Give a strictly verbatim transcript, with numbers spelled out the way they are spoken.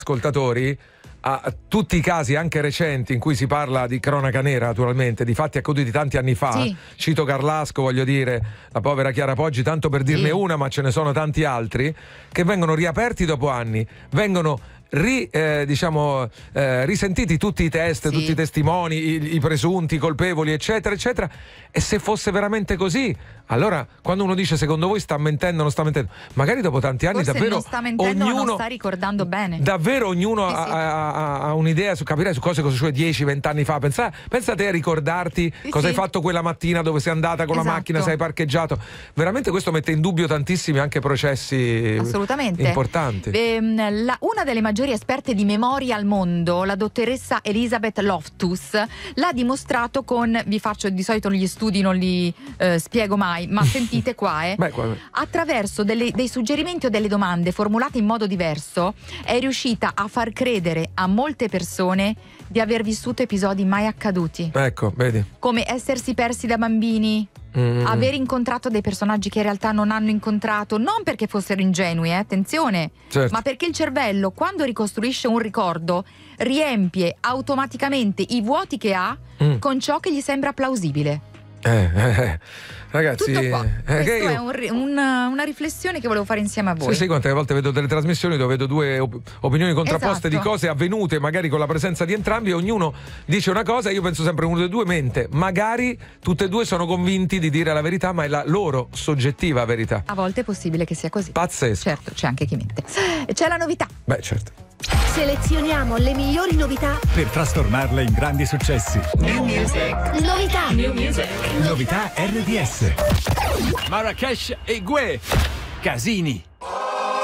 ascoltatori a tutti i casi anche recenti in cui si parla di cronaca nera, naturalmente, di fatti accaduti tanti anni fa. Sì. Cito Carlasco, voglio dire, la povera Chiara Poggi, tanto per dirne sì. una, ma ce ne sono tanti altri che vengono riaperti dopo anni, vengono ri, eh, diciamo eh, risentiti tutti i test, sì. tutti i testimoni, i, i presunti colpevoli, eccetera eccetera. E se fosse veramente così, allora quando uno dice secondo voi sta mentendo, non sta mentendo, magari dopo tanti anni forse davvero non sta mentendo, ognuno non sta ricordando bene, davvero ognuno sì, ha, sì. ha, ha, ha un'idea su capire su cose, cosa cioè dieci venti anni fa. Pensa, pensa te a ricordarti sì, cosa sì. hai fatto quella mattina, dove sei andata con esatto. la macchina, se hai parcheggiato. Veramente questo mette in dubbio tantissimi anche processi assolutamente importanti. Ehm, la, una delle maggiori esperte di memoria al mondo, la dottoressa Elizabeth Loftus, l'ha dimostrato con, vi faccio di solito gli studi non li eh, spiego mai, ma sentite qua, eh. Beh, qua... attraverso delle, dei suggerimenti o delle domande formulate in modo diverso è riuscita a far credere a molte persone di aver vissuto episodi mai accaduti. Ecco, vedi. Come essersi persi da bambini, mm. aver incontrato dei personaggi che in realtà non hanno incontrato, non perché fossero ingenui, eh, attenzione, certo. ma perché il cervello, quando ricostruisce un ricordo, riempie automaticamente i vuoti che ha mm. con ciò che gli sembra plausibile. Eh, eh, ragazzi, tutto qua. Eh, Questa io... è un, una, una riflessione che volevo fare insieme a voi. Sì, sì, quante volte vedo delle trasmissioni dove vedo due op- opinioni contrapposte esatto. di cose avvenute, magari con la presenza di entrambi, e ognuno dice una cosa, e io penso sempre uno dei due mente. Magari tutte e due sono convinti di dire la verità, ma è la loro soggettiva verità. A volte è possibile che sia così. Pazzesco. Certo, c'è anche chi mente. C'è la novità. Beh, certo. Selezioniamo le migliori novità per trasformarle in grandi successi. New Music. Novità. New Music. Novità R D S. Marrakesh e Gue. Casini.